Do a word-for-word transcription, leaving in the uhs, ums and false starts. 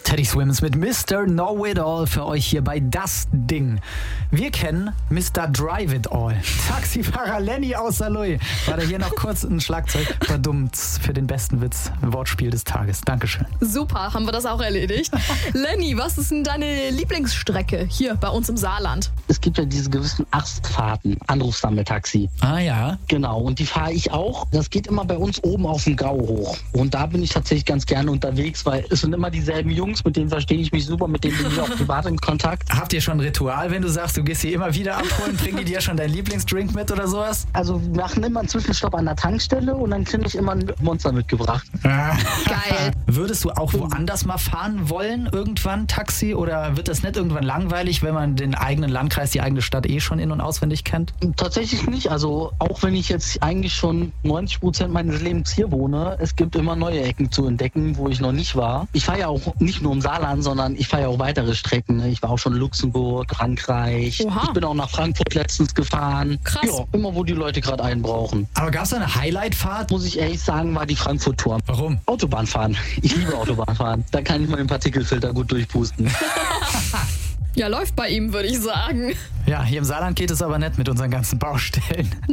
Teddy Swims mit Mister Know-It-All für euch hier bei Das Ding. Wir kennen Mister Drive-It-All. Taxifahrer Lenny aus Saarlouis. War da hier noch kurz ein Schlagzeug. Verdummt für den besten Witz, Wortspiel des Tages. Dankeschön. Super, haben wir das auch erledigt. Lenny, was ist denn deine Lieblingsstrecke hier bei uns im Saarland? Es gibt ja diese gewissen Astfahrten, Anrufsammeltaxi. Ah ja? Genau, und die fahre ich auch. Das geht immer bei uns oben auf dem Gau hoch. Und da bin ich tatsächlich ganz gerne unterwegs, weil es sind immer dieselben Jungs, mit denen verstehe ich mich super, mit denen bin ich auch privat in Kontakt. Habt ihr schon ein Ritual, wenn du sagst, du gehst sie immer wieder abholen? Bringen die dir schon deinen Lieblingsdrink mit oder sowas? Also wir machen immer einen Zwischenstopp an der Tankstelle und dann kriege ich immer ein Monster mitgebracht. Geil. Würdest du auch woanders mal fahren wollen, irgendwann Taxi? Oder wird das nicht irgendwann langweilig, wenn man den eigenen Landkreis, die eigene Stadt eh schon in- und auswendig kennt? Tatsächlich nicht. Also auch wenn ich jetzt eigentlich schon neunzig Prozent meines Lebens hier wohne, es gibt immer neue Ecken zu entdecken, wo ich noch nicht war. Ich fahre ja auch nicht nur im Saarland, sondern ich fahre ja auch weitere Strecken. Ich war auch schon in Luxemburg, Frankreich. Oha. Ich bin auch nach Frankfurt letztens gefahren. Krass. Ja, immer wo die Leute gerade einen brauchen. Aber gab es da eine Highlight-Fahrt? Muss ich ehrlich sagen, war die Frankfurt-Tour. Warum? Autobahn fahren. Ich liebe Autobahn fahren. Da kann ich mal den Partikelfilter gut durchpusten. Ja, läuft bei ihm, würde ich sagen. Ja, hier im Saarland geht es aber nicht mit unseren ganzen Baustellen.